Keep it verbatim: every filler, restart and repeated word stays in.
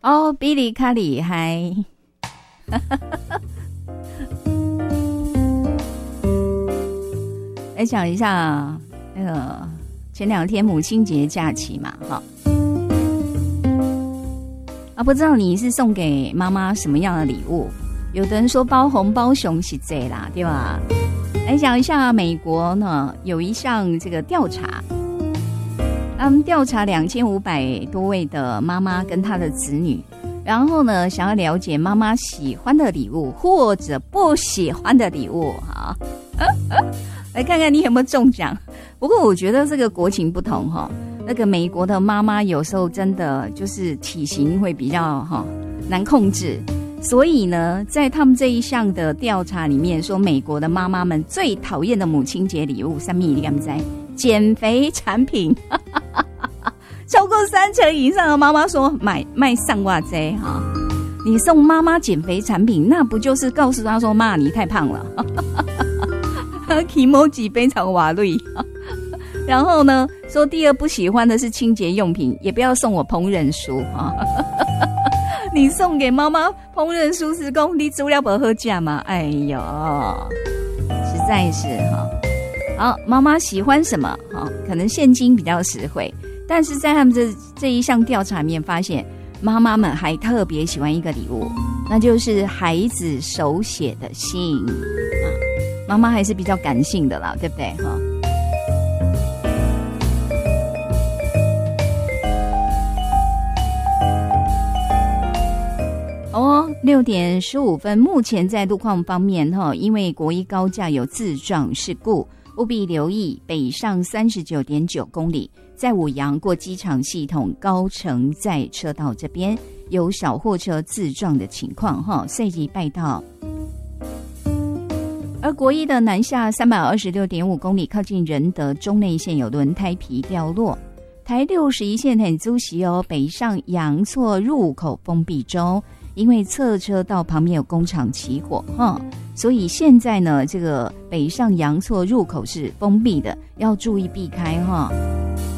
哦，比你卡厉害。来讲一下那个前两天母亲节假期嘛，哈。啊，不知道你是送给妈妈什么样的礼物？有的人说包红包熊是这啦，对吧？来讲一下美国呢，有一项这个调查，他们调查两千五百多位的妈妈跟她的子女，然后呢，想要了解妈妈喜欢的礼物或者不喜欢的礼物，哈，来看看你有没有中奖。不过我觉得这个国情不同哈。那个美国的妈妈有时候真的就是体型会比较哈难控制，所以呢，在他们这一项的调查里面说，美国的妈妈们最讨厌的母亲节礼物，什么你敢不知？减肥产品，超过三成以上的妈妈说买卖上袜子哈。你送妈妈减肥产品，那不就是告诉她说妈你太胖了，emoji 非常瓦绿。然后呢，说第二不喜欢的是清洁用品，也不要送我烹饪书啊！你送给妈妈烹饪书是讲你煮了不好吃吗？哎呦，实在是哈。好，妈妈喜欢什么？哈，可能现金比较实惠，但是在他们这这一项调查里面发现，妈妈们还特别喜欢一个礼物，那就是孩子手写的信啊。妈妈还是比较感性的啦，对不对？哈。哦，六点十五分，目前在路况方面哈，因为国一高架有自撞事故，务必留意北上三十九点九公里，在五杨过机场系统高乘载车道这边有小货车自撞的情况哈，随即拜道。而国一的南下三百二十六点五公里，靠近仁德中内线有轮胎皮掉落。台六十一线很租席哦，北上阳错入口封闭中。因为侧车道旁边有工厂起火哈，所以现在呢，这个北上阳错入口是封闭的，要注意避开哈。